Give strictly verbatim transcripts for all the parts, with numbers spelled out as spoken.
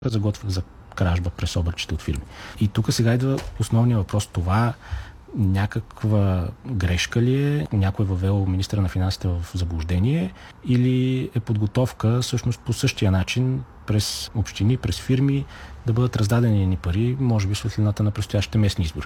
заготвя за кражба през обърчета от фирми. И тук сега идва основният въпрос. Това някаква грешка ли е? Някой въвел министъра на финансите в заблуждение или е подготовка всъщност по същия начин през общини, през фирми да бъдат раздадени ни пари, може би светлината на предстоящите местни избори?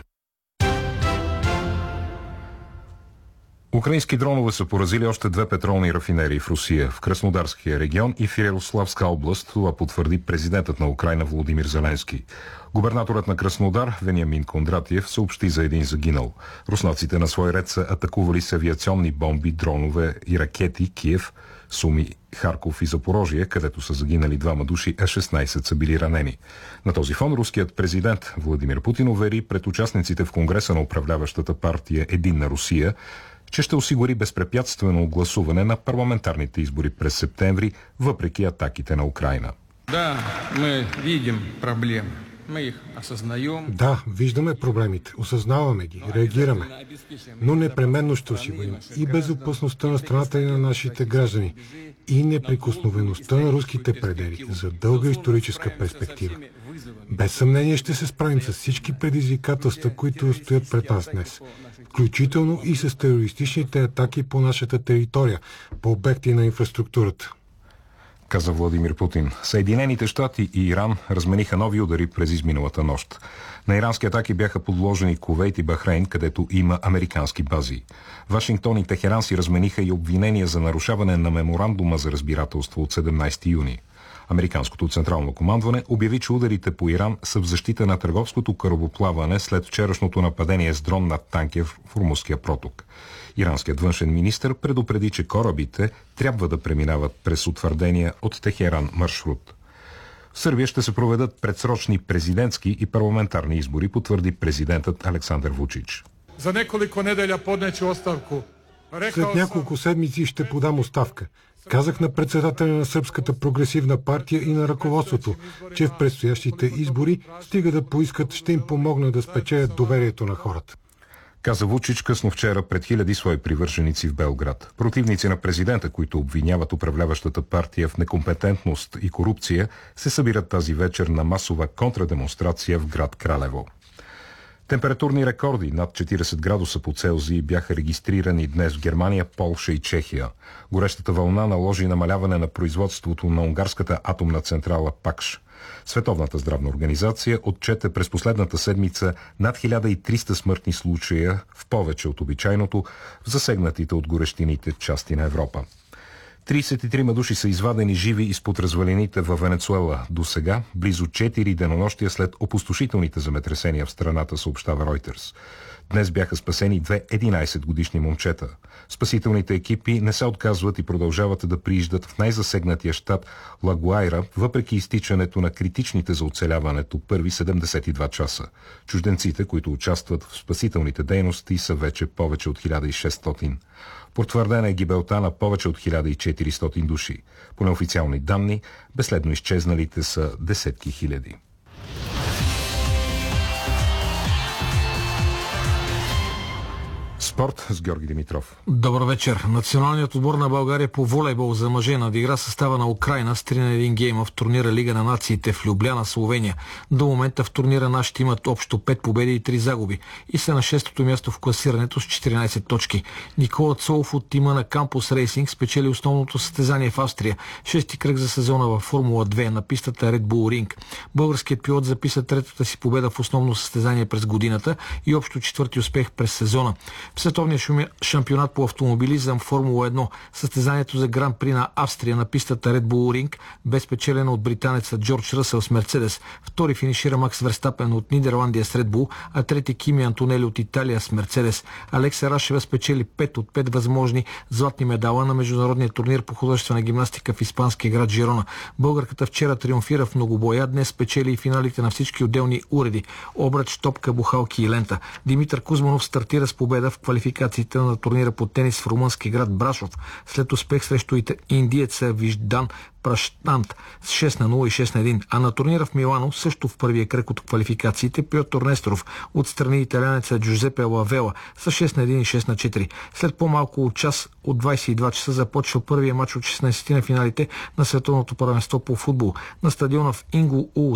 Украински дронове са поразили още две петролни рафинерии в Русия, в Краснодарския регион и в Ярославска област. Това потвърди президентът на Украйна Володимир Зеленски. Губернаторът на Краснодар Вениамин Кондратиев съобщи за един загинал. руснаците на свой ред са атакували с авиационни бомби, дронове и ракети Киев, Суми, Харков и Запорожие, където са загинали двама души, а шестнайсет са били ранени. На този фон руският президент Владимир Путин увери пред участниците в Конгреса на управляващата партия Единна Русия, че ще осигури безпрепятствено гласуване на парламентарните избори през септември, въпреки атаките на Украйна. Да, мы видим проблеми. Мы их осознаем. Да, виждаме проблемите, осъзнаваме ги, реагираме, но непременно ще осигурим и безопасността на страната и на нашите граждани, и неприкосновеността на руските предели за дълга историческа перспектива. Без съмнение ще се справим с всички предизвикателства, които стоят пред нас днес, включително и с терористичните атаки по нашата територия, по обекти на инфраструктурата. Каза Владимир Путин. Съединените щати и Иран размениха нови удари през изминалата нощ. На ирански атаки бяха подложени Кувейт и Бахрейн, където има американски бази. Вашингтон и Техеран си размениха и обвинения за нарушаване на меморандума за разбирателство от седемнайсети юни. Американското централно командване обяви, че ударите по Иран са в защита на търговското корабоплаване след вчерашното нападение с дрон над танкер в Ормузския проток. Иранският външен министър предупреди, че корабите трябва да преминават през утвърдения от Техеран маршрут. В Сърбия ще се проведат предсрочни президентски и парламентарни избори, потвърди президентът Александър Вучич. За неколико неделя поднече оставку. След няколко седмици ще подам оставка. Казах на председателя на Сръбската прогресивна партия и на ръководството, че в предстоящите избори, стига да поискат, ще им помогна да спечелят доверието на хората. Каза Вучич късно вчера пред хиляди свои привърженици в Белград. Противници на президента, които обвиняват управляващата партия в некомпетентност и корупция, се събират тази вечер на масова контрадемонстрация в град Кралево. Температурни рекорди над четирийсет градуса по Целзий бяха регистрирани днес в Германия, Полша и Чехия. Горещата вълна наложи намаляване на производството на унгарската атомна централа Пакш. Световната здравна организация отчете през последната седмица над хиляда и триста смъртни случая, в повече от обичайното, в засегнатите от горещините части на Европа. трийсет и трима души са извадени живи изпод развалините във Венецуела. До сега, близо четири денонощия след опустошителните земетресения в страната, съобщава Reuters. Днес бяха спасени две единайсетгодишни момчета. Спасителните екипи не се отказват и продължават да прииждат в най-засегнатия щат Лагуайра, въпреки изтичането на критичните за оцеляването първи седемдесет и два часа. Чужденците, които участват в спасителните дейности, са вече повече от хиляда и шестстотин. Потвърдена е гибелта на повече от хиляда и четиристотин души. По неофициални данни, безследно изчезналите са десетки хиляди. Спорт с Георги Димитров. Добър вечер. Националният отбор на България по волейбол за мъже надигра състава на Украйна с три на един гейма в турнира Лига на нациите в Любляна, Словения. До момента в турнира нашите имат общо пет победи и три загуби и са на шестото място в класирането с четиринайсет точки. Никола Цолов от тима на Кампус Рейсинг спечели основното състезание в Австрия. Шести кръг за сезона във Формула две на пистата Red Bull Ring. Българският пилот записа третата си победа в основно състезание през годината и общо четвърти успех през сезона. В световния шампионат по автомобилизъм Формула едно, състезанието за Гран При на Австрия на пистата Red Bull Ring бе спечелено от британеца Джордж Ръсъл с Мерцедес. Втори финишира Макс Верстапен от Нидерландия с Red Bull, а трети Кими Антонели от Италия с Мерцедес. Алекса Рашева спечели пет от пет възможни златни медала на международния турнир по художествена гимнастика в испанския град Жирона. Българката вчера триумфира в многобоя, днес спечели и финалите на всички отделни уреди – обръч, топка, бухалки и лента. Димитър Кузманов стартира с победа в квалификациите на турнира по тенис в румънски град Брашов. След успех срещу индиеца Виждан Праштант с шест на нула и шест на един. А на турнира в Милано, също в първия кръг от квалификациите, Пьотър Несторов отстрани италянеца Джузепе Лавела с шест на един и шест на четири. След по-малко от час от двайсет и два часа започва първия матч от шестнайсетте на финалите на световното първенство по футбол на стадиона в Ингул